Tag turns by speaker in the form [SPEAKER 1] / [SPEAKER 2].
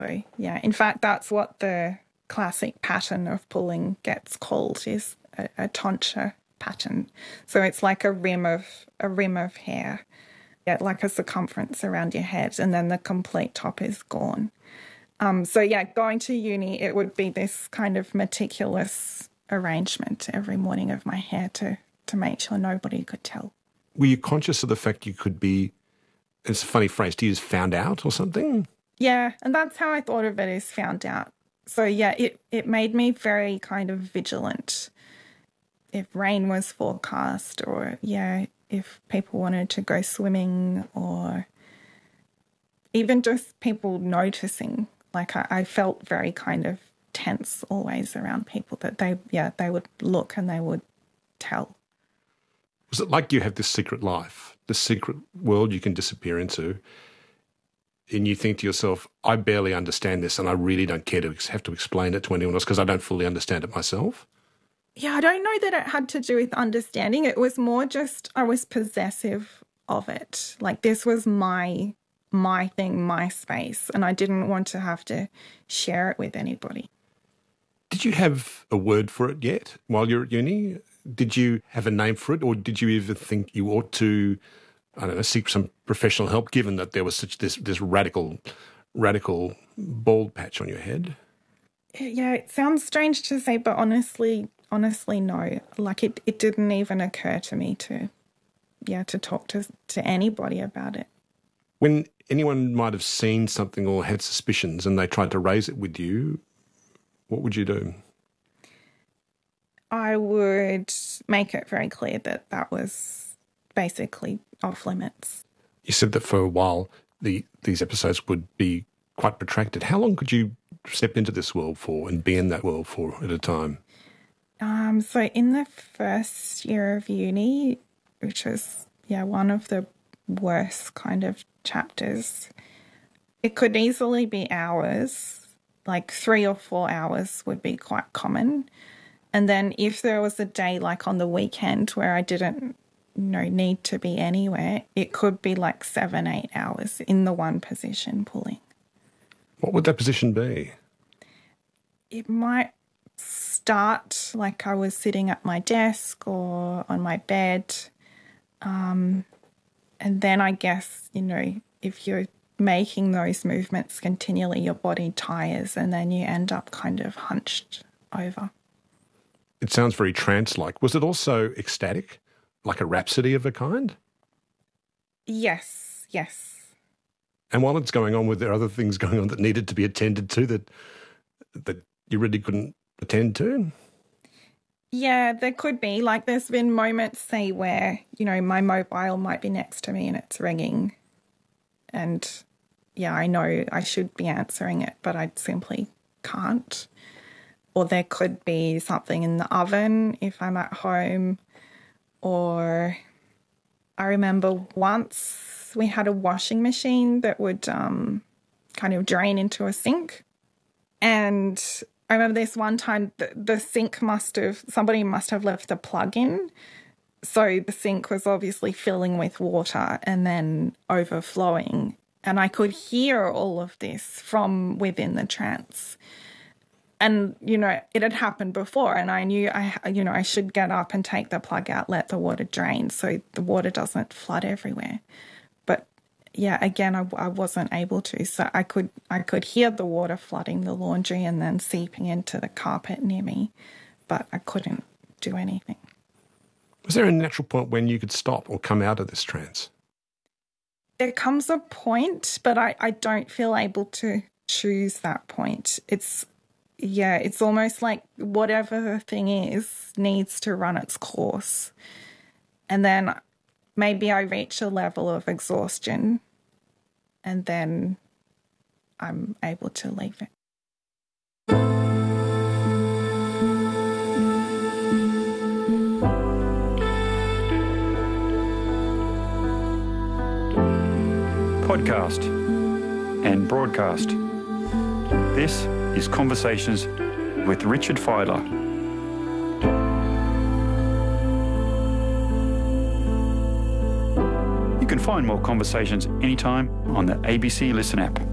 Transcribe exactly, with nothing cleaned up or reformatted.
[SPEAKER 1] So, yeah, in fact, that's what the classic pattern of pulling gets called, is a, a tonsure pattern. So it's like a rim of a rim of hair, yeah, like a circumference around your head, and then the complete top is gone. Um, so, yeah, going to uni, it would be this kind of meticulous arrangement every morning of my hair to, to make sure nobody could tell.
[SPEAKER 2] Were you conscious of the fact you could be, it's a funny phrase to use, found out or something?
[SPEAKER 1] Yeah, and that's how I thought of it, is found out. So, yeah, it, it made me very kind of vigilant. If rain was forecast, or, yeah, if people wanted to go swimming, or even just people noticing. Like, I, I felt very kind of tense always around people, that they, yeah, they would look and they would tell.
[SPEAKER 2] Was it like you have this secret life, this secret world you can disappear into, and you think to yourself, I barely understand this and I really don't care to have to explain it to anyone else because I don't fully understand it myself?
[SPEAKER 1] Yeah, I don't know that it had to do with understanding. It was more just I was possessive of it. Like, this was my my thing, my space, and I didn't want to have to share it with anybody.
[SPEAKER 2] Did you have a word for it yet while you're at uni? Did you have a name for it, or did you even think you ought to, I don't know, seek some professional help, given that there was such this this radical, radical bald patch on your head?
[SPEAKER 1] Yeah, it sounds strange to say, but honestly, honestly, no. Like, it, it didn't even occur to me to, yeah, to talk to to anybody about it.
[SPEAKER 2] When anyone might have seen something or had suspicions and they tried to raise it with you, what would you do?
[SPEAKER 1] I would make it very clear that that was basically off limits.
[SPEAKER 2] You said that for a while the these episodes would be quite protracted. How long could you step into this world for and be in that world for at a time?
[SPEAKER 1] Um, so in the first year of uni, which was, yeah, one of the worst kind of chapters, it could easily be hours, like three or four hours would be quite common. And then if there was a day like on the weekend where I didn't, you know, need to be anywhere, it could be like seven, eight hours in the one position pulling.
[SPEAKER 2] What would that position be?
[SPEAKER 1] It might start like I was sitting at my desk or on my bed. Um, and then I guess, you know, if you're making those movements continually, your body tires and then you end up kind of hunched over.
[SPEAKER 2] It sounds very trance-like. Was it also ecstatic, like a rhapsody of a kind?
[SPEAKER 1] Yes, yes.
[SPEAKER 2] And while it's going on, were there other things going on that needed to be attended to that that you really couldn't attend to?
[SPEAKER 1] Yeah, there could be. Like, there's been moments, say, where, you know, my mobile might be next to me and it's ringing. And, yeah, I know I should be answering it, but I simply can't. Or there could be something in the oven if I'm at home. Or I remember once we had a washing machine that would um, kind of drain into a sink. And I remember this one time the, the sink must have, somebody must have left the plug in. So the sink was obviously filling with water and then overflowing. And I could hear all of this from within the trance. And, you know, it had happened before and I knew, I, you know, I should get up and take the plug out, let the water drain so the water doesn't flood everywhere. But, yeah, again, I, I wasn't able to. So I could I could hear the water flooding the laundry and then seeping into the carpet near me, but I couldn't do anything.
[SPEAKER 2] Was there a natural point when you could stop or come out of this trance?
[SPEAKER 1] There comes a point, but I, I don't feel able to choose that point. It's... Yeah, it's almost like whatever the thing is needs to run its course. And then maybe I reach a level of exhaustion and then I'm able to leave it.
[SPEAKER 3] Podcast and broadcast. This is Conversations with Richard Fidler. You can find more conversations anytime on the A B C Listen app.